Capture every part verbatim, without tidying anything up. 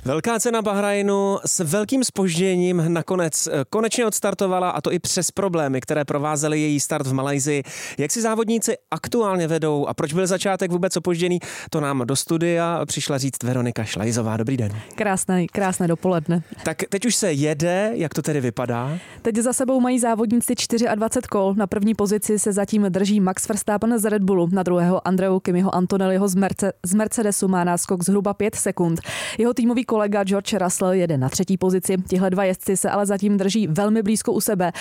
Velká cena Bahrajnu s velkým zpožděním nakonec konečně odstartovala, a to i přes problémy, které provázely její start v Malajsii. Jak si závodníci aktuálně vedou a proč byl začátek vůbec opožděný, to nám do studia přišla říct Veronika Šlajzová. Dobrý den. Krásné, krásné dopoledne. Tak teď už se jede, jak to tedy vypadá? Teď za sebou mají závodníci dvacet čtyři kol. Na první pozici se zatím drží Max Verstappen z Red Bullu, na druhého Andreu Kimiho Antonelliho z, Merce, z Mercedesu má náskok zhruba pět sekund. Jeho týmový kolega George Russell jede na třetí pozici. Tihle dva jezdci se ale zatím drží velmi blízko u sebe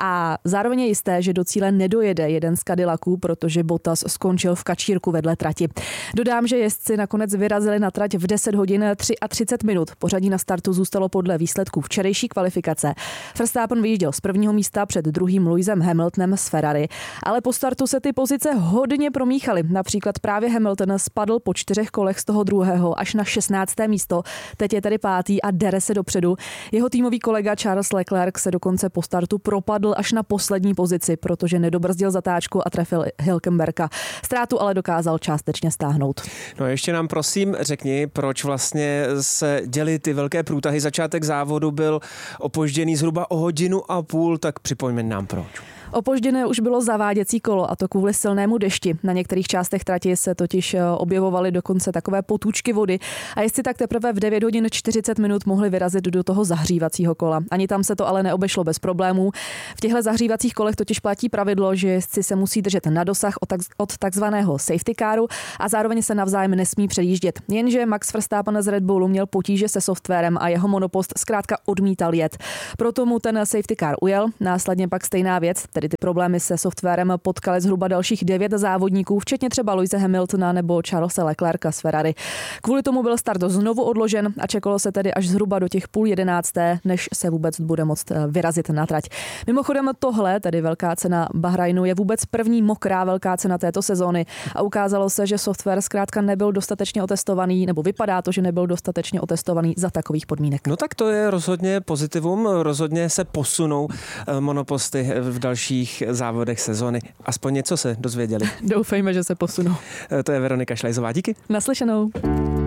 a zároveň je jisté, že do cíle nedojede jeden z Cadillaců, protože Bottas skončil v kačírku vedle trati. Dodám, že jezdci nakonec vyrazili na trať v deset hodin třicet tři minut. Pořadí na startu zůstalo podle výsledků včerejší kvalifikace. Verstappen vyjížděl z prvního místa před druhým Lewisem Hamiltonem z Ferrari, ale po startu se ty pozice hodně promíchaly. Například právě Hamilton spadl po čtyřech kolech z toho druhého až na šestnácté místo. Teď je tedy pátý a dere se dopředu. Jeho týmový kolega Charles Leclerc se dokonce po startu propadl až na poslední pozici, protože nedobrzdil zatáčku a trefil Hülkenberga. Ztrátu ale dokázal částečně stáhnout. No a ještě nám prosím řekni, proč vlastně se děly ty velké průtahy. Začátek závodu byl opožděný zhruba o hodinu a půl, tak připomeň nám proč. Opožděné už bylo zaváděcí kolo, a to kvůli silnému dešti. Na některých částech trati se totiž objevovaly dokonce takové potůčky vody a jezdci tak teprve v devět hodin čtyřicet minut mohli vyrazit do toho zahřívacího kola. Ani tam se to ale neobešlo bez problémů. V těchto zahřívacích kolech totiž platí pravidlo, že jezdci se musí držet na dosah od takzvaného safety caru a zároveň se navzájem nesmí předjíždět. Jenže Max Verstappen z Red Bullu měl potíže se softwarem a jeho monopost zkrátka odmítal jet. Proto mu ten safety car ujel, následně pak stejná věc. Tedy ty problémy se softwarem potkaly zhruba dalších devět závodníků, včetně třeba Lewise Hamiltona nebo Charlesa Leclerca z Ferrari. Kvůli tomu byl start znovu odložen a čekalo se tedy až zhruba do těch půl jedenácté, než se vůbec bude moct vyrazit na trať. Mimochodem tohle, tedy velká cena Bahrajnu, je vůbec první mokrá velká cena této sezóny a ukázalo se, že software zkrátka nebyl dostatečně otestovaný, nebo vypadá to, že nebyl dostatečně otestovaný za takových podmínek. No tak to je rozhodně pozitivum, rozhodně se posunou monoposty v další závodech sezony. Aspoň něco se dozvěděli. Doufejme, že se posunou. To je Veronika Šlajzová. Díky. Naslyšenou.